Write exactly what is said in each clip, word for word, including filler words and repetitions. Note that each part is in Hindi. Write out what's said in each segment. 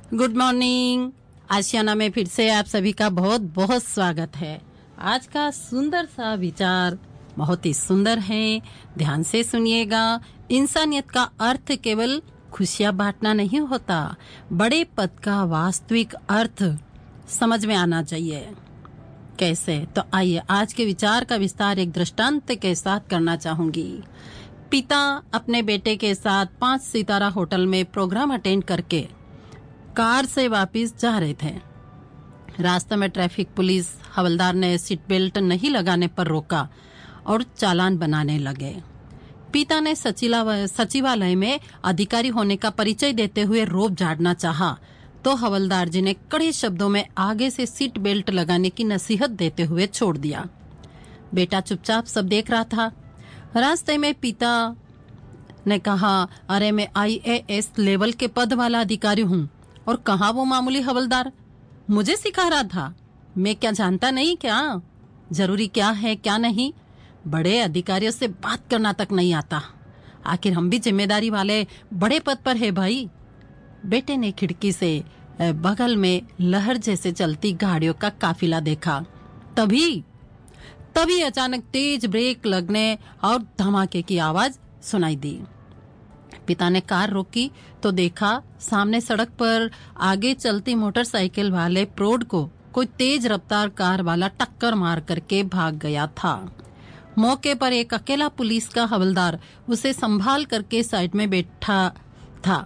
Good morning. आशियाना में फिर से आप सभी का बहुत बहुत स्वागत है। आज का सुंदर सा विचार बहुत ही सुंदर है, ध्यान से सुनिएगा। इंसानियत का अर्थ केवल खुशियां बांटना नहीं होता, बड़े पद का वास्तविक अर्थ समझ में आना चाहिए। कैसे? तो आइए आज के विचार का विस्तार एक दृष्टांत के साथ करना चाहूंगी। पिता अपने बेटे के साथ पांच सितारा होटल में प्रोग्राम अटेंड करके कार से वापस जा रहे थे। रास्ते में ट्रैफिक पुलिस हवलदार ने सीट बेल्ट नहीं लगाने पर रोका और चालान बनाने लगे। पिता ने सचिवालय में अधिकारी होने का परिचय देते हुए रोब झाड़ना चाहा, तो हवलदार जी ने कड़े शब्दों में आगे से सीट बेल्ट लगाने की नसीहत देते हुए छोड़ दिया। बेटा चुपचाप सब देख रहा था। रास्ते में पिता ने कहा, अरे मैं आई ए एस लेवल के पद वाला अधिकारी हूँ और कहाँ वो मामूली हवलदार, मुझे सिखा रहा था। मैं क्या जानता नहीं क्या जरूरी क्या है क्या नहीं? बड़े अधिकारियों से बात करना तक नहीं आता। आखिर हम भी जिम्मेदारी वाले बड़े पद पर है भाई। बेटे ने खिड़की से बगल में लहर जैसे चलती गाड़ियों का काफिला देखा। तभी तभी अचानक तेज ब्रेक लगने और धमाके की आवाज सुनाई दी। पिता ने कार रोकी तो देखा सामने सड़क पर आगे चलती मोटरसाइकिल वाले प्रौढ़ को कोई तेज रफ्तार कार वाला टक्कर मार करके भाग गया था। मौके पर एक अकेला पुलिस का हवलदार उसे संभाल करके साइड में बैठा था।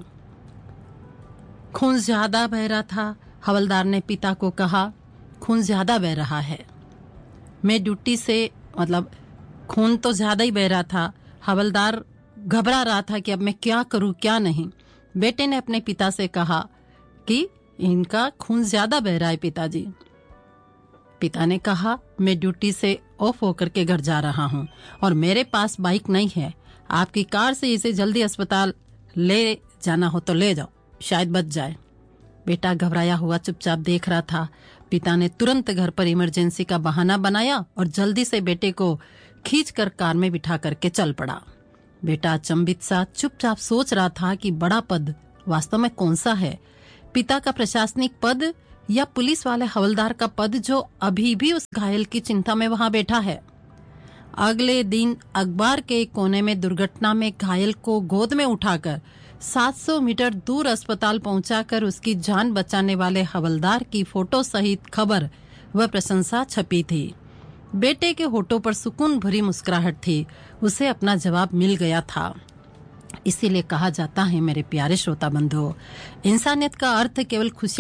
खून ज्यादा बह रहा था। हवलदार ने पिता को कहा, खून ज्यादा बह रहा है। मैं ड्यूटी से मतलब खून तो ज्यादा ही बह रहा था। हवलदार घबरा रहा था कि अब मैं क्या करूं क्या नहीं। बेटे ने अपने पिता से कहा कि इनका खून ज्यादा बह रहा है पिताजी। पिता ने कहा, मैं ड्यूटी से ऑफ होकर के घर जा रहा हूं और मेरे पास बाइक नहीं है। आपकी कार से इसे जल्दी अस्पताल ले जाना हो तो ले जाओ, शायद बच जाए। बेटा घबराया हुआ चुपचाप देख रहा था। पिता ने तुरंत घर पर इमरजेंसी का बहाना बनाया और जल्दी से बेटे को खींचकर कार में बिठा करके चल पड़ा। बेटा अचंभित सा चुपचाप सोच रहा था कि बड़ा पद वास्तव में कौन सा है, पिता का प्रशासनिक पद या पुलिस वाले हवलदार का पद जो अभी भी उस घायल की चिंता में वहां बैठा है। अगले दिन अखबार के एक कोने में दुर्घटना में घायल को गोद में उठाकर सात सौ मीटर दूर अस्पताल पहुंचाकर उसकी जान बचाने वाले हवलदार की फोटो सहित खबर व प्रशंसा छपी थी। बेटे के होठों पर सुकून भरी मुस्कुराहट थी। उसे अपना जवाब मिल गया था। इसीलिए कहा जाता है मेरे प्यारे श्रोता बंधुओं, इंसानियत का अर्थ केवल खुशी